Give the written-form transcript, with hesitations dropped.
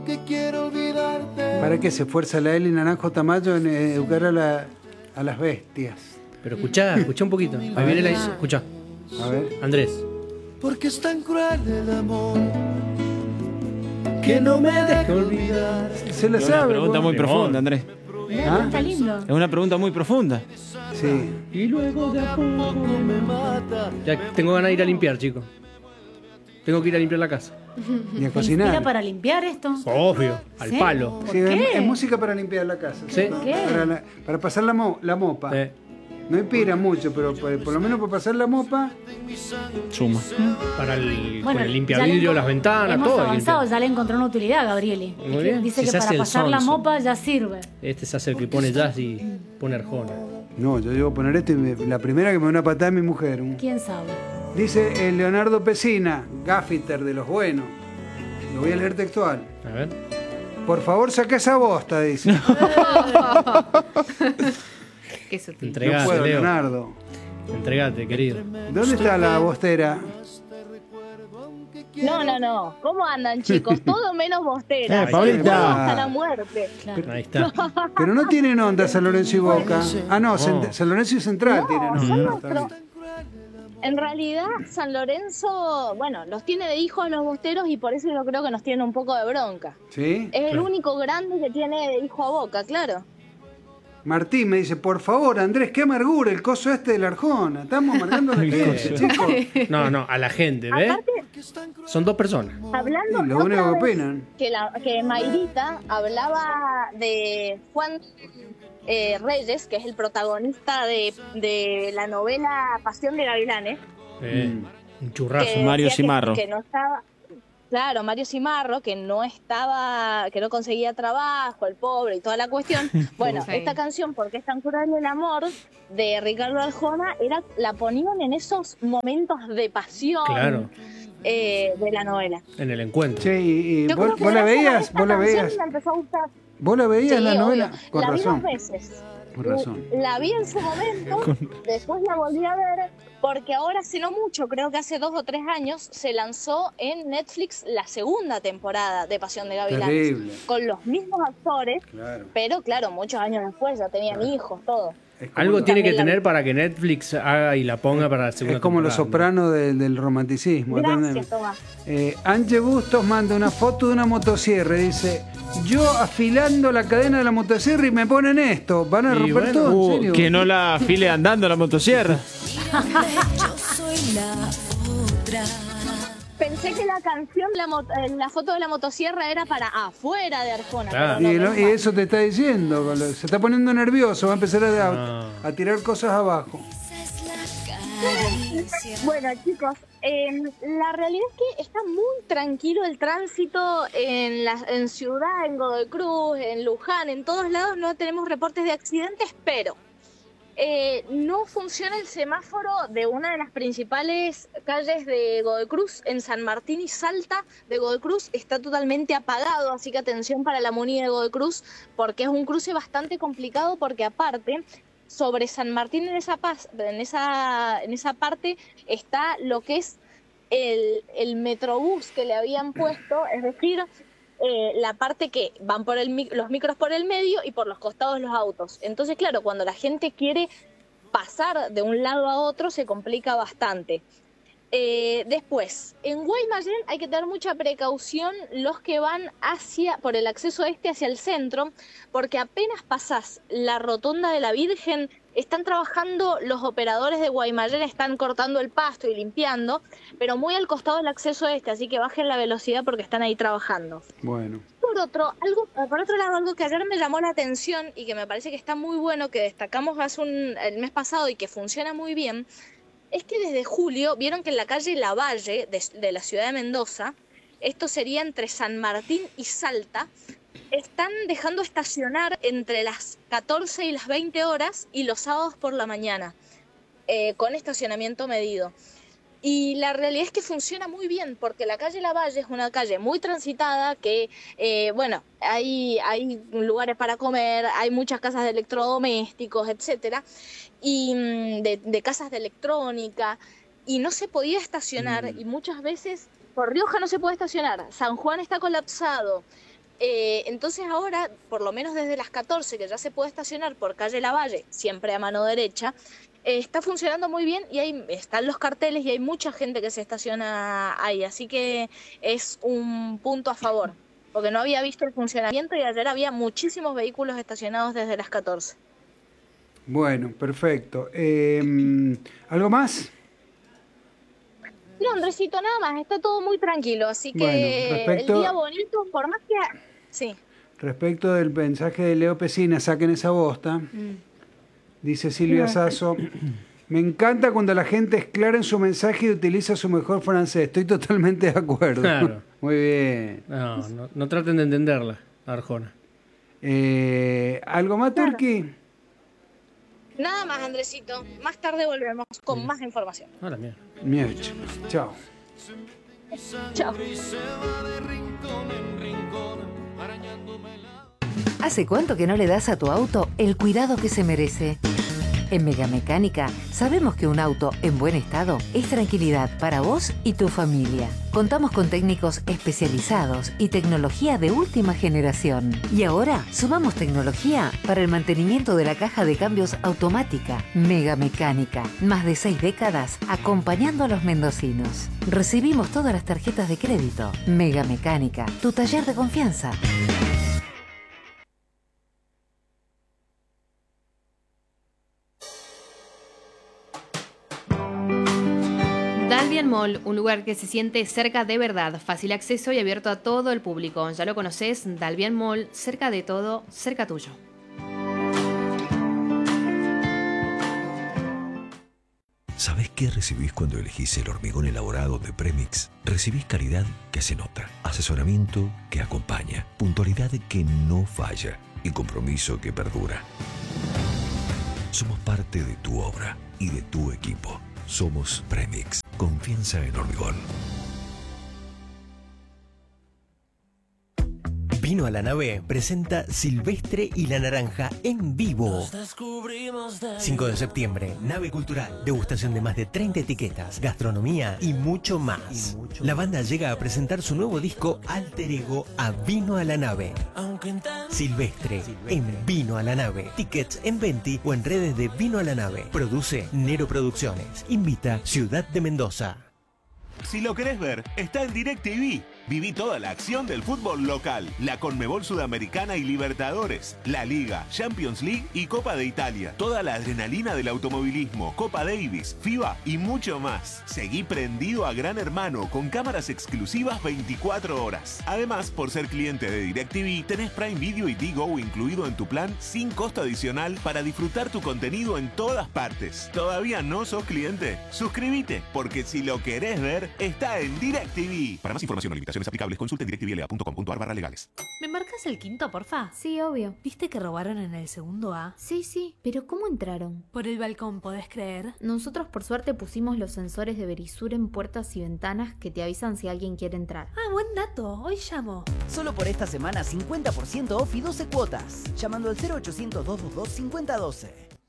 Que quiero olvidarte. ¿Para qué se esfuerza la Eli Naranjo Tamayo en educar a las bestias? Pero escuchá un poquito. Ahí viene la... Escuchá. A ver. Andrés. Porque es tan cruel el amor que no me deja olvidar. Se la Es sabe. una pregunta vos. muy profunda, Andrés. ¿Ah? Está lindo. Es una pregunta muy profunda. Sí. Y luego de a poco Me mata. Ya tengo ganas de ir a limpiar, chicos. Tengo que ir a limpiar la casa. Y a ¿Te cocinar. inspira para limpiar esto? Obvio, al ¿Sí? palo. ¿Por Sí, qué? es música para limpiar la casa. Sí. ¿Por qué? Para pasar la mopa. No inspira mucho, pero por lo menos para pasar la mopa. Suma. Para el, Bueno, con el ya limpiavidrio, le las ventanas, hemos todo. avanzado, limpia. ya le encontró una utilidad, Gabrieli. Muy bien. Dice Si que se hace para el pasar la sonso. mopa ya sirve. Este se hace el que pone jazz y pone arjona. No, yo llego a poner esto y la primera que me da una patada es mi mujer. ¿Quién sabe? Dice Leonardo Pesina, gaffiter de los buenos. Lo voy a leer textual. A ver. Por favor, saca esa bosta, dice. Qué sutil. Entregate, No puedo, Leo. Leonardo. Entregate, querido. ¿Dónde está la bostera? No. ¿Cómo andan, chicos? Todo menos bostera. Paulita. Hasta la muerte. Claro. Ahí está. Pero no tienen onda San Lorenzo y Boca. Ah, no, San Lorenzo y Central tienen onda. son No, está nuestro- bien. En realidad, San Lorenzo, bueno, los tiene de hijos a los bosteros y por eso yo creo que nos tiene un poco de bronca. ¿Sí? Es el Claro. único grande que tiene de hijo a Boca, claro. Martín me dice, por favor, Andrés, qué amargura el coso este de la Arjona. Estamos amargando a la gente, chicos. No, a la gente, ¿ves? Aparte, Son dos personas. hablando Y lo otra único que vez opinan. que Mayrita hablaba de Juan Reyes, que es el protagonista de la novela Pasión de Gavilanes. Un churrazo. que Mario decía Cimarro. que no estaba, claro, Mario Cimarro, que no conseguía trabajo, el pobre y toda la cuestión. Bueno, Sí. esta canción, ¿Porque es tan cruel el amor?, de Ricardo Arjona, la ponían en esos momentos de pasión Claro. de la novela. En el encuentro. Che, y Yo vos creo que la gracias a veías, esta vos la canción veías. me empezó a gustar. ¿Vos la veías Sí, la obvio. novela? Con La vi razón. 2 veces. Con razón. La vi en su momento, después la volví a ver, porque ahora hace no mucho, creo que hace 2 o 3 años, se lanzó en Netflix la segunda temporada de Pasión de Gavilanes. Terrible. Con los mismos actores, Claro. pero claro, muchos años después ya tenían hijos, todo. Es como Algo lo- tiene que También la- tener para que Netflix haga y la ponga para la segunda Es como los temporada, sopranos del romanticismo. Gracias, Tomás. Anche Bustos manda una foto de una motosierra y dice, yo afilando la cadena de la motosierra y me ponen esto. Van a Y romper bueno, todo, en serio. Que no la afile andando la motosierra. Pensé que la canción, la foto de la motosierra era para afuera de Arjona. Claro. pero Y, no, y eso te está diciendo, se está poniendo nervioso, va a empezar a tirar cosas abajo. Bueno, chicos, la realidad es que está muy tranquilo el tránsito en Ciudad, en Godoy Cruz, en Luján, en todos lados no tenemos reportes de accidentes, pero no funciona el semáforo de una de las principales calles de Godoy Cruz, en San Martín y Salta de Godoy Cruz, está totalmente apagado, así que atención para la Muni de Godoy Cruz, porque es un cruce bastante complicado, porque aparte sobre San Martín en esa parte está lo que es el metrobús que le habían puesto, es decir, la parte que van por los micros por el medio y por los costados los autos. Entonces, claro, cuando la gente quiere pasar de un lado a otro se complica bastante. Después, en Guaymallén hay que tener mucha precaución los que van por el acceso hacia el centro, porque apenas pasás la rotonda de la Virgen, están trabajando los operadores de Guaymallén, están cortando el pasto y limpiando, pero muy al costado del acceso así que bajen la velocidad porque están ahí trabajando. Bueno. Por otro lado, algo que ayer me llamó la atención y que me parece que está muy bueno, que destacamos el mes pasado y que funciona muy bien, es que desde julio vieron que en la calle Lavalle de la ciudad de Mendoza, esto sería entre San Martín y Salta, están dejando estacionar entre las 14 y las 20 horas y los sábados por la mañana, con estacionamiento medido. Y la realidad es que funciona muy bien, porque la calle Lavalle es una calle muy transitada, que, hay lugares para comer, hay muchas casas de electrodomésticos, etcétera, y de casas de electrónica, y no se podía estacionar, y muchas veces por Rioja no se puede estacionar, San Juan está colapsado, Entonces ahora, por lo menos desde las 14, que ya se puede estacionar por calle Lavalle, siempre a mano derecha, está funcionando muy bien y ahí están los carteles y hay mucha gente que se estaciona ahí, así que es un punto a favor, porque no había visto el funcionamiento y ayer había muchísimos vehículos estacionados desde las 14. Bueno, perfecto. ¿Algo más? No, Andresito, nada más, está todo muy tranquilo, así que Bueno, respecto- el día bonito, por más que... Sí. Respecto del mensaje de Leo Pesina, saquen esa bosta. Dice Silvia Sasso, me encanta cuando la gente es clara en su mensaje y utiliza su mejor francés. Estoy totalmente de acuerdo. Claro. Muy bien. No traten de entenderla, Arjona. ¿Algo más, Turki? Nada más, Andresito. Más tarde volvemos con más información. Ahora, mira. Mierda. Chao. Chao. ¿Hace cuánto que no le das a tu auto el cuidado que se merece? En Megamecánica sabemos que un auto en buen estado es tranquilidad para vos y tu familia. Contamos con técnicos especializados y tecnología de última generación. Y ahora sumamos tecnología para el mantenimiento de la caja de cambios automática. Megamecánica, más de 6 décadas acompañando a los mendocinos. Recibimos todas las tarjetas de crédito. Megamecánica, tu taller de confianza. Dalvian Mall, un lugar que se siente cerca de verdad, fácil acceso y abierto a todo el público. Ya lo conoces, Dalvian Mall, cerca de todo, cerca tuyo. ¿Sabés qué recibís cuando elegís el hormigón elaborado de Premix? Recibís calidad que se nota, asesoramiento que acompaña, puntualidad que no falla y compromiso que perdura. Somos parte de tu obra y de tu equipo. Somos Premix. Confianza en hormigón. Vino a la Nave presenta Silvestre y la Naranja en vivo. 5 de septiembre, Nave Cultural, degustación de más de 30 etiquetas, gastronomía y mucho más. La banda llega a presentar su nuevo disco Alter Ego a Vino a la Nave. Silvestre en Vino a la Nave. Tickets en Venti o en redes de Vino a la Nave. Produce Nero Producciones. Invita Ciudad de Mendoza. Si lo querés ver, está en DirecTV. Viví toda la acción del fútbol local, la Conmebol Sudamericana y Libertadores, la Liga, Champions League y Copa de Italia. Toda la adrenalina del automovilismo, Copa Davis, FIBA y mucho más. Seguí prendido a Gran Hermano con cámaras exclusivas 24 horas. Además, por ser cliente de DirecTV, tenés Prime Video y Digo incluido en tu plan sin costo adicional para disfrutar tu contenido en todas partes. ¿Todavía no sos cliente? Suscríbete, porque si lo querés ver, está en DirecTV. Para más información o limitaciones aplicables, consulte directvla.com.ar/legales. ¿Me marcas el quinto, porfa? Sí, obvio. ¿Viste que robaron en el segundo A? Sí, pero ¿cómo entraron? Por el balcón, ¿podés creer? Nosotros por suerte pusimos los sensores de Verisur en puertas y ventanas que te avisan si alguien quiere entrar. Ah, buen dato. Hoy llamo. Solo por esta semana 50% off y 12 cuotas. Llamando al 0800 222 5012.